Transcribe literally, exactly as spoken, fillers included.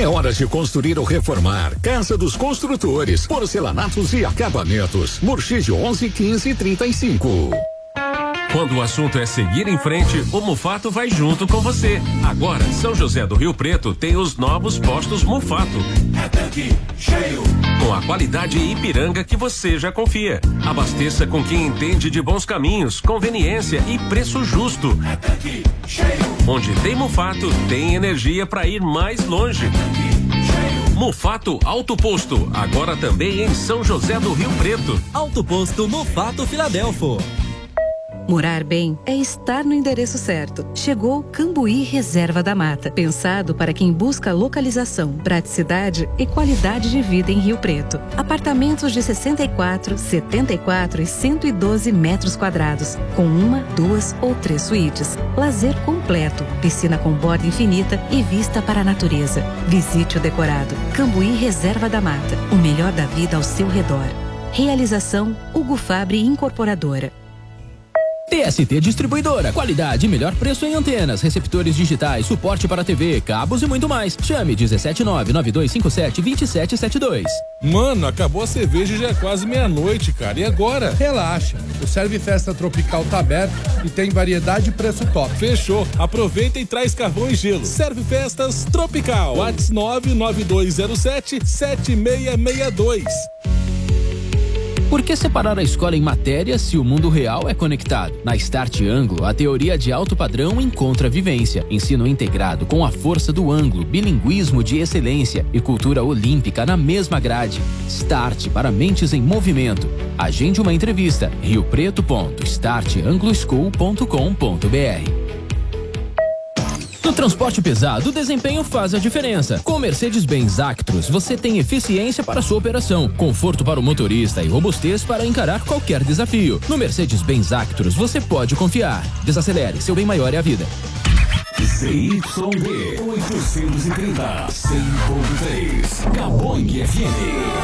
É hora de construir ou reformar. Casa dos Construtores, porcelanatos e acabamentos. Murchídio onze, quinze, trinta e cinco. Quando o assunto é seguir em frente, o Mufato vai junto com você. Agora, São José do Rio Preto tem os novos postos Mufato. É tanque cheio. Com a qualidade Ipiranga que você já confia. Abasteça com quem entende de bons caminhos, conveniência e preço justo. É tanque cheio. Onde tem Mufato, tem energia para ir mais longe. É tanque cheio. Mufato Auto Posto, agora também em São José do Rio Preto. Auto Posto Mufato Filadelfo. Morar bem é estar no endereço certo. Chegou Cambuí Reserva da Mata, pensado para quem busca localização, praticidade e qualidade de vida em Rio Preto. Apartamentos de sessenta e quatro, setenta e quatro e cento e doze metros quadrados, com uma, duas ou três suítes. Lazer completo, piscina com borda infinita e vista para a natureza. Visite o decorado Cambuí Reserva da Mata, o melhor da vida ao seu redor. Realização Hugo Fabri Incorporadora. T S T Distribuidora, qualidade e melhor preço em antenas, receptores digitais, suporte para T V, cabos e muito mais. Chame dezessete nove nove dois cinco sete dois sete sete dois. Mano, acabou a cerveja e já é quase meia-noite, cara. E agora? Relaxa, o Serve Festa Tropical tá aberto e tem variedade e preço top. Fechou, aproveita e traz carvão e gelo. Serve Festas Tropical. WhatsApp nove nove dois zero sete sete seis seis dois. Por que separar a escola em matérias se o mundo real é conectado? Na Start Anglo, a teoria de alto padrão encontra vivência. Ensino integrado com a força do Anglo, bilinguismo de excelência e cultura olímpica na mesma grade. Start para mentes em movimento. Agende uma entrevista. rio preto ponto start anglo school ponto com ponto b r. No transporte pesado, o desempenho faz a diferença. Com o Mercedes-Benz Actros, você tem eficiência para sua operação, conforto para o motorista e robustez para encarar qualquer desafio. No Mercedes-Benz Actros, você pode confiar. Desacelere, seu bem maior é a vida. Z Y D oitocentos e trinta, cem ponto três, Gabong F M.